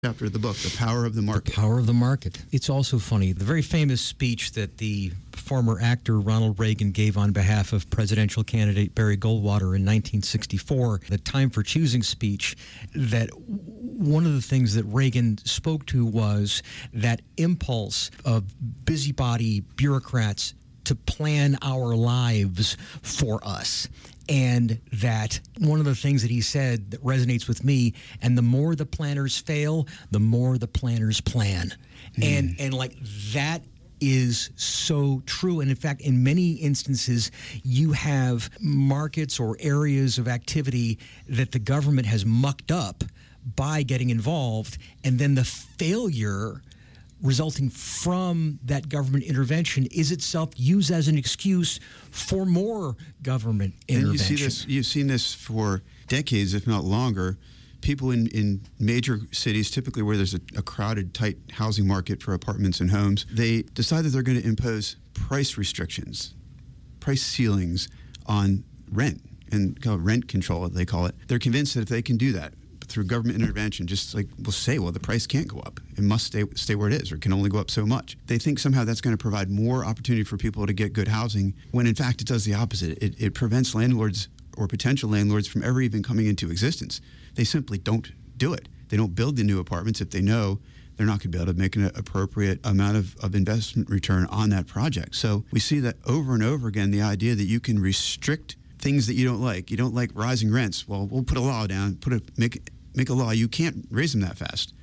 chapter of the book, The Power of the Market. The Power of the Market. It's also funny, the very famous speech that the former actor Ronald Reagan gave on behalf of presidential candidate Barry Goldwater in 1964, the Time for Choosing speech, that one of the things that Reagan spoke to was that impulse of busybody bureaucrats to plan our lives for us. And that one of the things that he said that resonates with me, and the more the planners fail, the more the planners plan. And like that is so true. And in fact, in many instances, you have markets or areas of activity that the government has mucked up by getting involved, and then the failure resulting from that government intervention is itself used as an excuse for more government intervention. And you've seen this for decades, if not longer. People in major cities, typically where there's a crowded, tight housing market for apartments and homes, they decide that they're going to impose price restrictions, price ceilings on rent, and rent control, they call it. They're convinced that if they can do that through government intervention, just like we'll say, well, the price can't go up. It must stay where it is, or it can only go up so much. They think somehow that's going to provide more opportunity for people to get good housing, when in fact it does the opposite. It prevents landlords or potential landlords from ever even coming into existence. They simply don't do it. They don't build the new apartments if they know they're not going to be able to make an appropriate amount of investment return on that project. So we see that over and over again, the idea that you can restrict things that you don't like. You don't like rising rents. Well, we'll put a law down, make a law. You can't raise them that fast.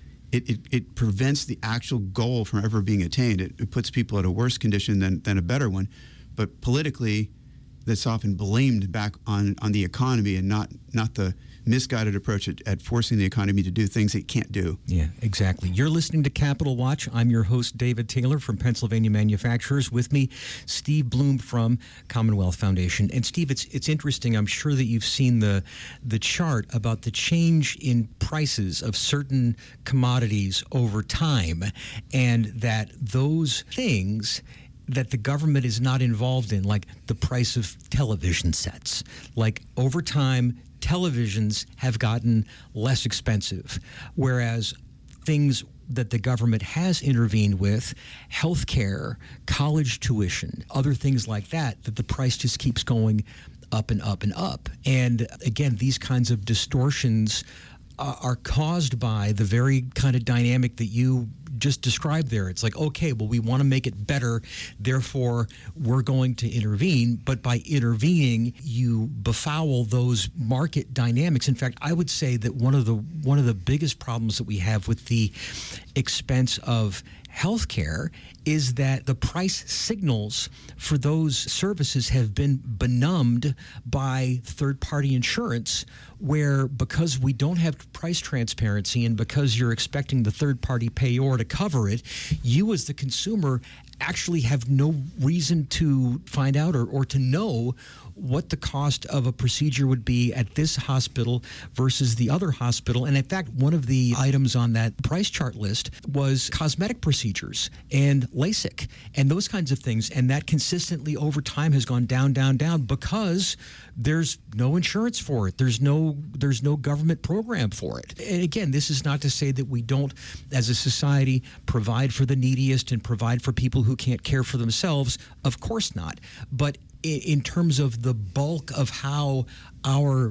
It prevents the actual goal from ever being attained. It puts people at a worse condition than a better one. But politically, that's often blamed back on the economy, and not the misguided approach at forcing the economy to do things it can't do. Yeah, exactly. You're listening to Capital Watch. I'm your host, David Taylor from Pennsylvania Manufacturers. With me, Steve Bloom from Commonwealth Foundation. And Steve, it's interesting. I'm sure that you've seen the chart about the change in prices of certain commodities over time, and that those things that the government is not involved in, like the price of television sets, like over time, televisions have gotten less expensive, whereas things that the government has intervened with, healthcare, college tuition, other things like that the price just keeps going up and up and up. And again, these kinds of distortions are caused by the very kind of dynamic that you just described there. It's like, okay, well, we want to make it better, therefore we're going to intervene. But by intervening, you befoul those market dynamics. In fact, I would say that one of the biggest problems that we have with the expense of healthcare is that the price signals for those services have been benumbed by third-party insurance, where because we don't have price transparency and because you're expecting the third-party payor to cover it, you as the consumer actually have no reason to find out or to know what the cost of a procedure would be at this hospital versus the other hospital. And in fact, one of the items on that price chart list was cosmetic procedures and LASIK and those kinds of things. And that consistently over time has gone down, down, down because there's no insurance for it. There's no government program for it. And again, this is not to say that we don't, as a society, provide for the neediest and provide for people who can't care for themselves. Of course not. But in terms of the bulk of how our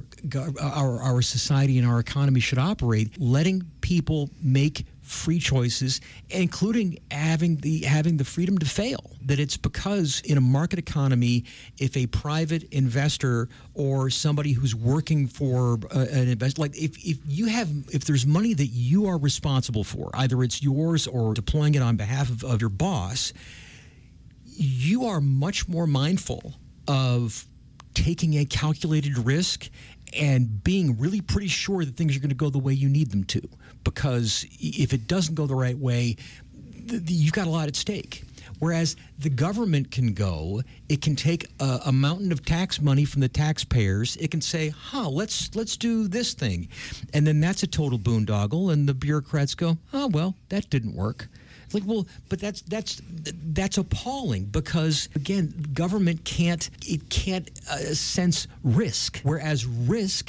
society and our economy should operate, letting people make free choices, including having the freedom to fail. That it's because in a market economy, if a private investor or somebody who's working for an investor, like if there's money that you are responsible for, either it's yours or deploying it on behalf of your boss, you are much more mindful of taking a calculated risk and being really pretty sure that things are going to go the way you need them to. Because if it doesn't go the right way, you've got a lot at stake. Whereas the government can go, it can take a mountain of tax money from the taxpayers. It can say, let's do this thing. And then that's a total boondoggle. And the bureaucrats go, well, that didn't work. It's like, well, but that's appalling because, again, government can't sense risk, whereas risk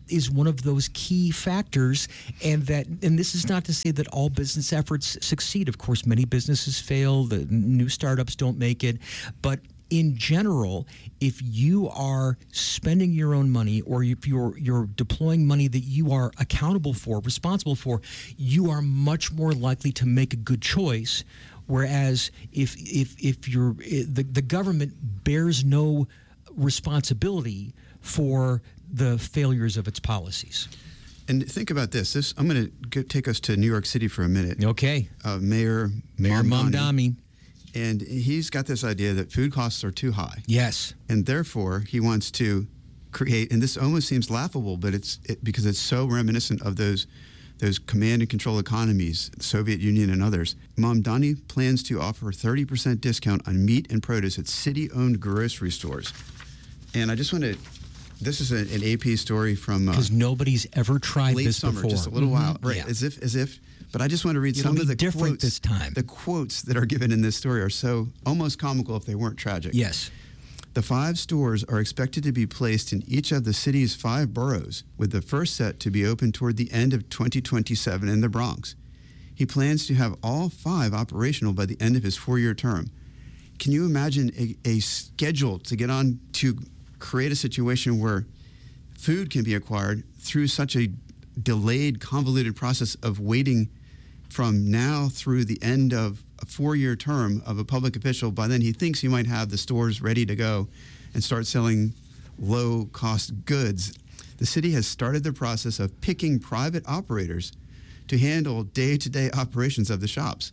is one of those key factors, and this is not to say that all business efforts succeed. Of course, many businesses fail, the new startups don't make it, but in general, if you are spending your own money, or if you're deploying money that you are accountable for, responsible for, you are much more likely to make a good choice. Whereas if the government bears no responsibility for the failures of its policies. And think about this. I'm going to take us to New York City for a minute. Okay. Mayor Mamdani. And he's got this idea that food costs are too high. Yes. And therefore, he wants to create, and this almost seems laughable, but because it's so reminiscent of those command and control economies, the Soviet Union and others. Mamdani plans to offer a 30% discount on meat and produce at city-owned grocery stores. And I just want to, this is an AP story from because nobody's ever tried late this summer, before. just a little while, right? Yeah. As if. But I just want to read It'll some of be the different quotes. this time. The quotes that are given in this story are so almost comical if they weren't tragic. Yes. The 5 stores are expected to be placed in each of the city's 5 boroughs, with the first set to be open toward the end of 2027 in the Bronx. He plans to have all 5 operational by the end of his 4-year term. Can you imagine a schedule to get on to create a situation where food can be acquired through such a delayed, convoluted process of waiting from now through the end of a 4-year term of a public official? By then he thinks he might have the stores ready to go and start selling low-cost goods. The city has started the process of picking private operators to handle day-to-day operations of the shops.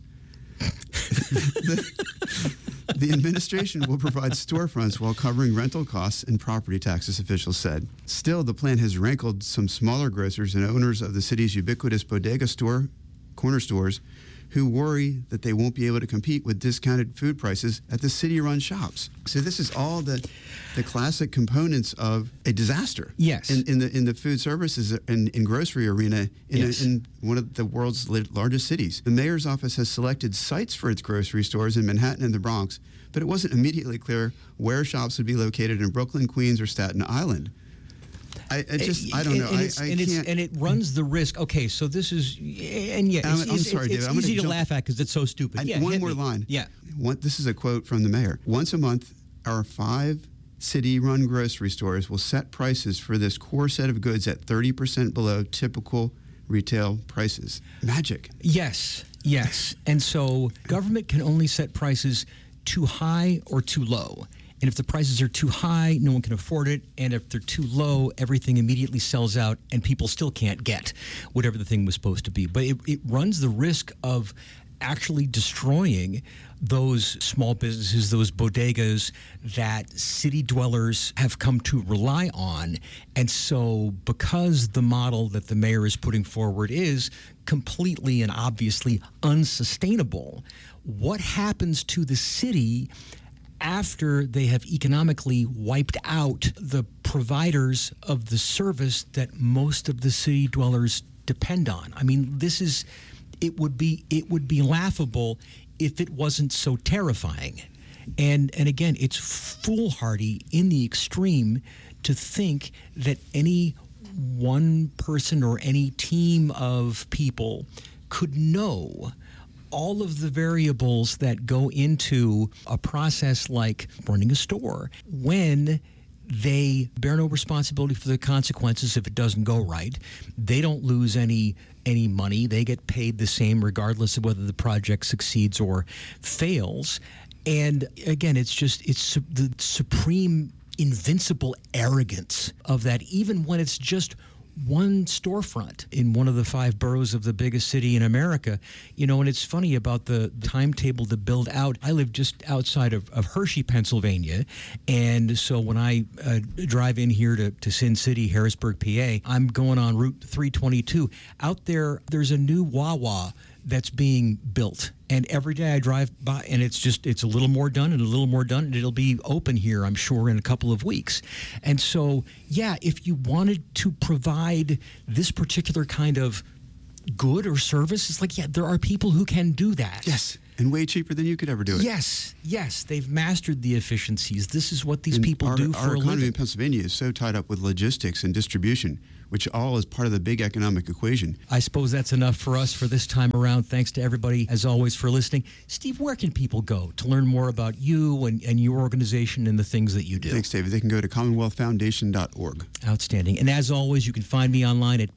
The administration will provide storefronts while covering rental costs and property taxes, officials said. Still, the plan has rankled some smaller grocers and owners of the city's ubiquitous bodega corner stores, who worry that they won't be able to compete with discounted food prices at the city-run shops. So this is all the classic components of a disaster. Yes. In the food services and in grocery arena Yes. in one of the world's largest cities. The mayor's office has selected sites for its grocery stores in Manhattan and the Bronx, but it wasn't immediately clear where shops would be located in Brooklyn, Queens, or Staten Island. I don't know. And it runs the risk. Okay, so this is, and yeah, I'm sorry, it's David. easy to laugh at because it's so stupid. One more line. Yeah. This is a quote from the mayor. Once a month, our 5 city-run grocery stores will set prices for this core set of goods at 30% below typical retail prices. Magic. Yes. And so government can only set prices too high or too low. And if the prices are too high, no one can afford it. And if they're too low, everything immediately sells out and people still can't get whatever the thing was supposed to be. But it runs the risk of actually destroying those small businesses, those bodegas that city dwellers have come to rely on. And so because the model that the mayor is putting forward is completely and obviously unsustainable, what happens to the city after they have economically wiped out the providers of the service that most of the city dwellers depend on? I mean, it would be laughable if it wasn't so terrifying. And again, it's foolhardy in the extreme to think that any one person or any team of people could know all of the variables that go into a process like running a store when they bear no responsibility for the consequences if it doesn't go right. They don't lose any money. They get paid the same regardless of whether the project succeeds or fails. And again, it's the supreme invincible arrogance of that, even when it's just one storefront in one of the 5 boroughs of the biggest city in America. And it's funny about the timetable to build out. I live just outside of Hershey, Pennsylvania. And so when I drive in here to Sin City, Harrisburg, PA, I'm going on Route 322. Out there's a new Wawa that's being built. And every day I drive by, and it's a little more done and a little more done, and it'll be open here, I'm sure, in a couple of weeks. And so, yeah, if you wanted to provide this particular kind of good or service, it's like, yeah, there are people who can do that. Yes, and way cheaper than you could ever do it. Yes, they've mastered the efficiencies. This is what these people do for a living. Our economy in Pennsylvania is so tied up with logistics and distribution. which all is part of the big economic equation. I suppose that's enough for us for this time around. Thanks to everybody, as always, for listening. Steve, where can people go to learn more about you and your organization and the things that you do? Thanks, David. They can go to commonwealthfoundation.org. Outstanding. And as always, you can find me online at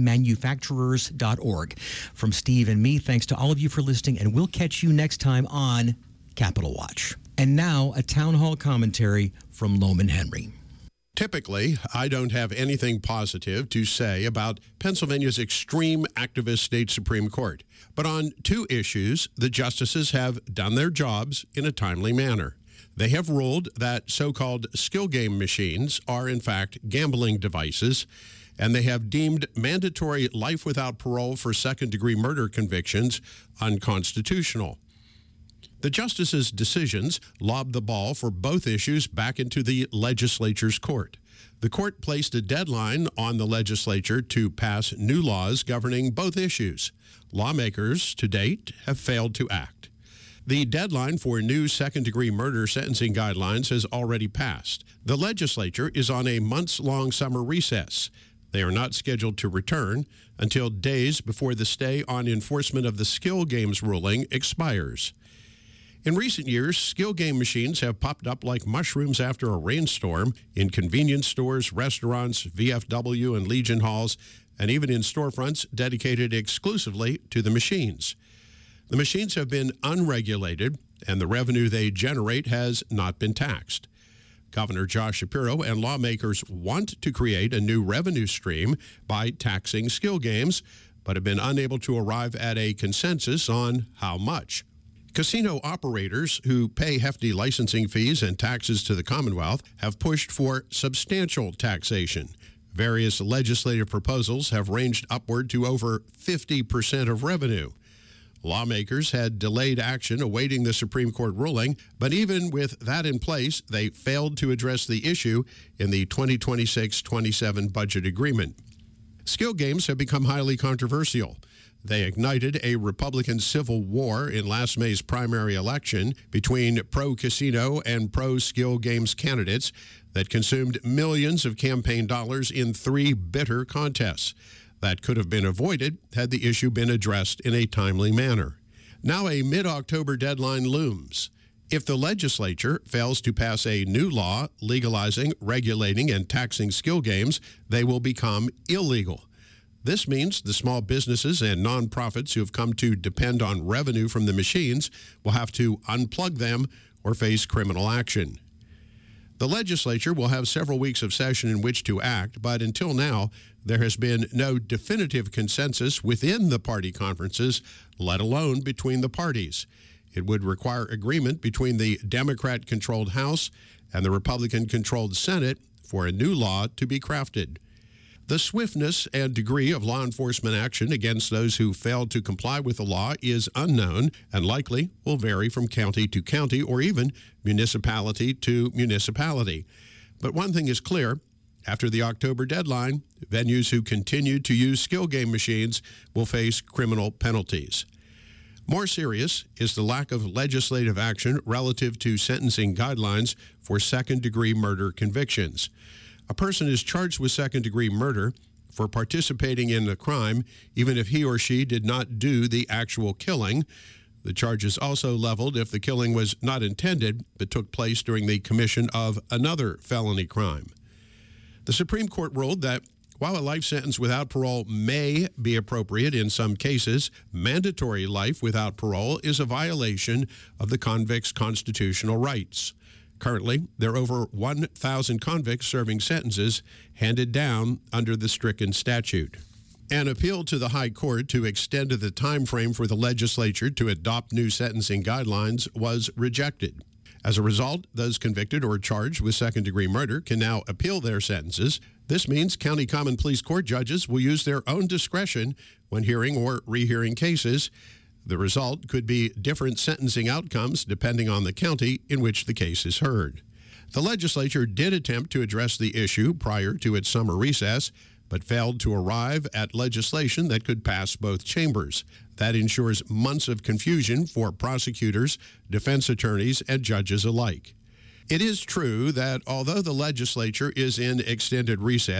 pamanufacturers.org. From Steve and me, thanks to all of you for listening, and we'll catch you next time on Capital Watch. And now, a town hall commentary from Lohman Henry. Typically, I don't have anything positive to say about Pennsylvania's extreme activist state Supreme Court. But on two issues, the justices have done their jobs in a timely manner. They have ruled that so-called skill game machines are, in fact, gambling devices, and they have deemed mandatory life without parole for second-degree murder convictions unconstitutional. The justices' decisions lobbed the ball for both issues back into the legislature's court. The court placed a deadline on the legislature to pass new laws governing both issues. Lawmakers, to date, have failed to act. The deadline for new second-degree murder sentencing guidelines has already passed. The legislature is on a months-long summer recess. They are not scheduled to return until days before the stay on enforcement of the skill games ruling expires. In recent years, skill game machines have popped up like mushrooms after a rainstorm in convenience stores, restaurants, VFW and Legion halls, and even in storefronts dedicated exclusively to the machines. The machines have been unregulated, and the revenue they generate has not been taxed. Governor Josh Shapiro and lawmakers want to create a new revenue stream by taxing skill games, but have been unable to arrive at a consensus on how much. Casino operators who pay hefty licensing fees and taxes to the Commonwealth have pushed for substantial taxation. Various legislative proposals have ranged upward to over 50% of revenue. Lawmakers had delayed action awaiting the Supreme Court ruling, but even with that in place, they failed to address the issue in the 2026-27 budget agreement. Skill games have become highly controversial. They ignited a Republican civil war in last May's primary election between pro-casino and pro-skill games candidates that consumed millions of campaign dollars in 3 bitter contests. That could have been avoided had the issue been addressed in a timely manner. Now a mid-October deadline looms. If the legislature fails to pass a new law legalizing, regulating, and taxing skill games, they will become illegal. This means the small businesses and nonprofits who have come to depend on revenue from the machines will have to unplug them or face criminal action. The legislature will have several weeks of session in which to act, but until now, there has been no definitive consensus within the party conferences, let alone between the parties. It would require agreement between the Democrat-controlled House and the Republican-controlled Senate for a new law to be crafted. The swiftness and degree of law enforcement action against those who fail to comply with the law is unknown and likely will vary from county to county or even municipality to municipality. But one thing is clear. After the October deadline, venues who continue to use skill game machines will face criminal penalties. More serious is the lack of legislative action relative to sentencing guidelines for second-degree murder convictions. A person is charged with second-degree murder for participating in the crime, even if he or she did not do the actual killing. The charge is also leveled if the killing was not intended but took place during the commission of another felony crime. The Supreme Court ruled that while a life sentence without parole may be appropriate in some cases, mandatory life without parole is a violation of the convict's constitutional rights. Currently, there are over 1,000 convicts serving sentences handed down under the stricken statute. An appeal to the High Court to extend the time frame for the legislature to adopt new sentencing guidelines was rejected. As a result, those convicted or charged with second-degree murder can now appeal their sentences. This means county common pleas court judges will use their own discretion when hearing or rehearing cases. The result could be different sentencing outcomes depending on the county in which the case is heard. The legislature did attempt to address the issue prior to its summer recess, but failed to arrive at legislation that could pass both chambers. That ensures months of confusion for prosecutors, defense attorneys, and judges alike. It is true that although the legislature is in extended recess,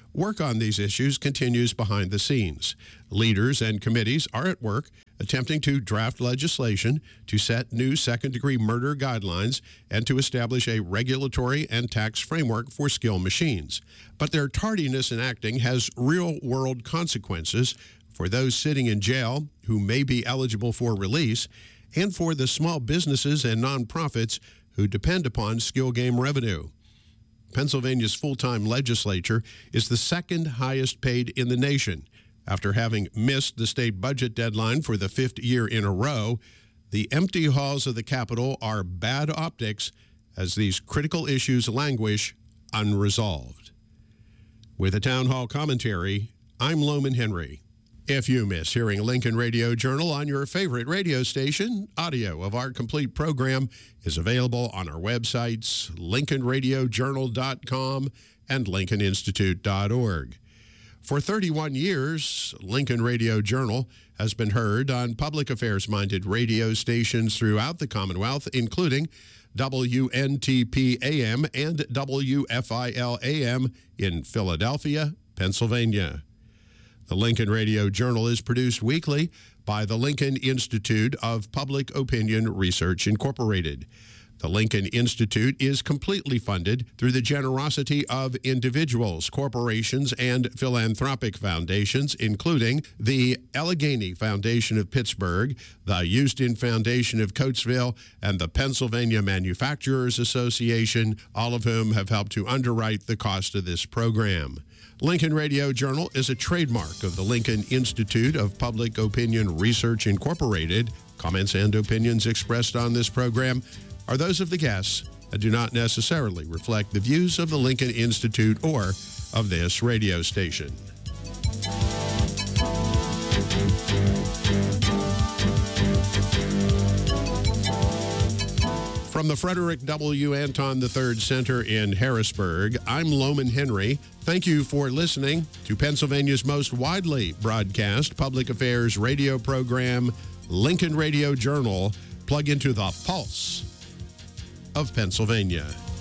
Work on these issues continues behind the scenes. Leaders and committees are at work attempting to draft legislation to set new second-degree murder guidelines and to establish a regulatory and tax framework for skill machines. But their tardiness in acting has real-world consequences for those sitting in jail who may be eligible for release, and for the small businesses and nonprofits who depend upon skill game revenue. Pennsylvania's full-time legislature is the second highest paid in the nation. After having missed the state budget deadline for the fifth year in a row, the empty halls of the Capitol are bad optics as these critical issues languish unresolved. With a town hall commentary, I'm Loman Henry. If you miss hearing Lincoln Radio Journal on your favorite radio station, audio of our complete program is available on our websites, lincolnradiojournal.com and lincolninstitute.org. For 31 years, Lincoln Radio Journal has been heard on public affairs-minded radio stations throughout the Commonwealth, including WNTP-AM and WFIL-AM in Philadelphia, Pennsylvania. The Lincoln Radio Journal is produced weekly by the Lincoln Institute of Public Opinion Research, Incorporated. The Lincoln Institute is completely funded through the generosity of individuals, corporations, and philanthropic foundations, including the Allegheny Foundation of Pittsburgh, the Houston Foundation of Coatesville, and the Pennsylvania Manufacturers Association, all of whom have helped to underwrite the cost of this program. Lincoln Radio Journal is a trademark of the Lincoln Institute of Public Opinion Research, Incorporated. Comments and opinions expressed on this program are those of the guests and do not necessarily reflect the views of the Lincoln Institute or of this radio station. From the Frederick W. Anton III Center in Harrisburg, I'm Loman Henry. Thank you for listening to Pennsylvania's most widely broadcast public affairs radio program, Lincoln Radio Journal. Plug into the pulse of Pennsylvania.